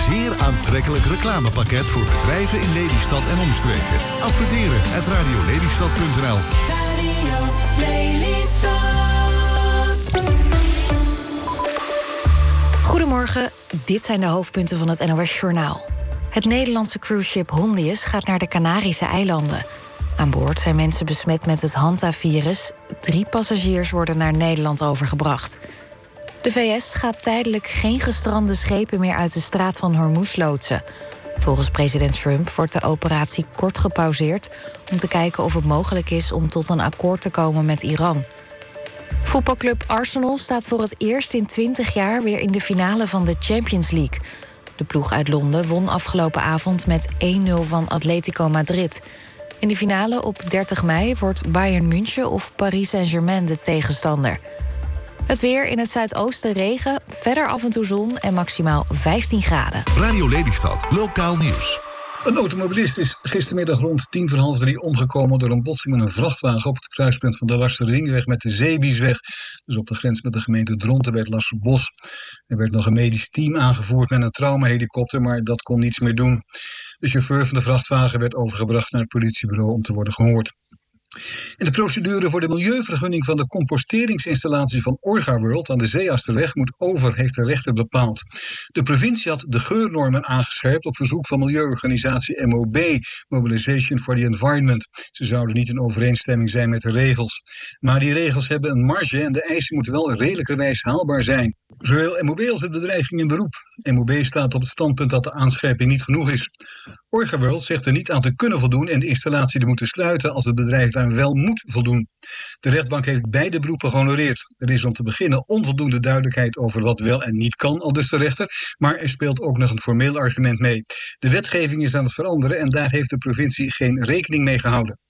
zeer aantrekkelijk reclamepakket voor bedrijven in Lelystad en omstreken. Adverteren @radiolelystad.nl. Radio Lelystad. Goedemorgen, dit zijn de hoofdpunten van het NOS Journaal. Het Nederlandse cruiseschip Hondius gaat naar de Canarische eilanden. Aan boord zijn mensen besmet met het Hanta-virus. 3 passagiers worden naar Nederland overgebracht. De VS gaat tijdelijk geen gestrande schepen meer uit de straat van Hormuz loodsen. Volgens president Trump wordt de operatie kort gepauzeerd om te kijken of het mogelijk is om tot een akkoord te komen met Iran. Voetbalclub Arsenal staat voor het eerst in 20 jaar weer in de finale van de Champions League. De ploeg uit Londen won afgelopen avond met 1-0 van Atletico Madrid. In de finale op 30 mei wordt Bayern München of Paris Saint-Germain de tegenstander. Het weer in het zuidoosten regen, verder af en toe zon en maximaal 15 graden. Radio Lelystad, lokaal nieuws. Een automobilist is gistermiddag rond 2:45 omgekomen door een botsing met een vrachtwagen op het kruispunt van de Larsterringweg met de Zeebiesweg. Dus op de grens met de gemeente Dronten bij het Larsterbos. Er werd nog een medisch team aangevoerd met een traumahelikopter, maar dat kon niets meer doen. De chauffeur van de vrachtwagen werd overgebracht naar het politiebureau om te worden gehoord. En de procedure voor de milieuvergunning van de composteringsinstallatie van Orgaworld aan de Zeeasterweg moet over, heeft de rechter bepaald. De provincie had de geurnormen aangescherpt op verzoek van milieuorganisatie MOB, Mobilization for the Environment. Ze zouden niet in overeenstemming zijn met de regels. Maar die regels hebben een marge en de eisen moeten wel redelijkerwijs haalbaar zijn. Zowel MOB als het bedrijf ging in beroep. MOB staat op het standpunt dat de aanscherping niet genoeg is. Orgaworld zegt er niet aan te kunnen voldoen en de installatie te moeten sluiten als het bedrijf daar wel moet voldoen. De rechtbank heeft beide beroepen gehonoreerd. Er is om te beginnen onvoldoende duidelijkheid over wat wel en niet kan, aldus de rechter, maar er speelt ook nog een formeel argument mee. De wetgeving is aan het veranderen en daar heeft de provincie geen rekening mee gehouden.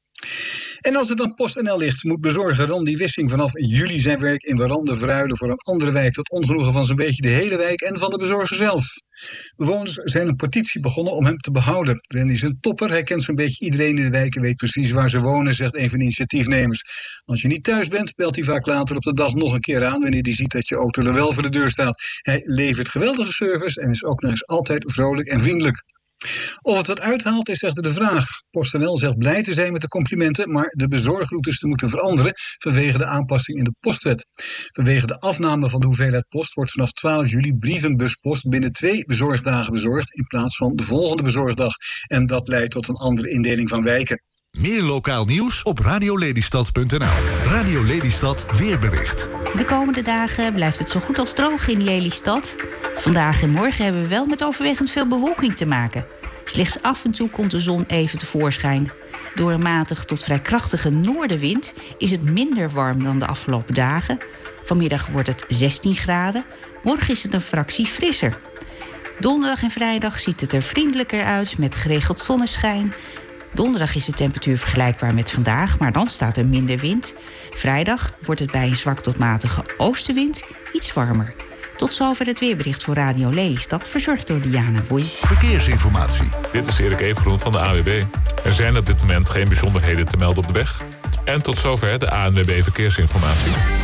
En als het aan PostNL ligt, moet bezorger Randy Wissing vanaf juli zijn werk in Warande verruilen voor een andere wijk, tot ongenoegen van zo'n beetje de hele wijk en van de bezorger zelf. Bewoners zijn een petitie begonnen om hem te behouden. Randy is een topper, hij kent zo'n beetje iedereen in de wijk en weet precies waar ze wonen, zegt een van de initiatiefnemers. Als je niet thuis bent, belt hij vaak later op de dag nog een keer aan wanneer hij ziet dat je auto er wel voor de deur staat. Hij levert geweldige service en is ook nog eens altijd vrolijk en vriendelijk. Of het wat uithaalt is echter de vraag. PostNL zegt blij te zijn met de complimenten, maar de bezorgroutes te moeten veranderen vanwege de aanpassing in de postwet. Vanwege de afname van de hoeveelheid post wordt vanaf 12 juli brievenbuspost binnen 2 bezorgdagen bezorgd in plaats van de volgende bezorgdag. En dat leidt tot een andere indeling van wijken. Meer lokaal nieuws op radiolelystad.nl. Radio Lelystad weerbericht. De komende dagen blijft het zo goed als droog in Lelystad. Vandaag en morgen hebben we wel met overwegend veel bewolking te maken. Slechts af en toe komt de zon even tevoorschijn. Door een matig tot vrij krachtige noordenwind is het minder warm dan de afgelopen dagen. Vanmiddag wordt het 16 graden. Morgen is het een fractie frisser. Donderdag en vrijdag ziet het er vriendelijker uit met geregeld zonneschijn. Donderdag is de temperatuur vergelijkbaar met vandaag, maar dan staat er minder wind. Vrijdag wordt het bij een zwak tot matige oostenwind iets warmer. Tot zover het weerbericht voor Radio Lelystad, verzorgd door Diana Boei. Verkeersinformatie. Dit is Erik Evengroen van de ANWB. Er zijn op dit moment geen bijzonderheden te melden op de weg. En tot zover de ANWB Verkeersinformatie.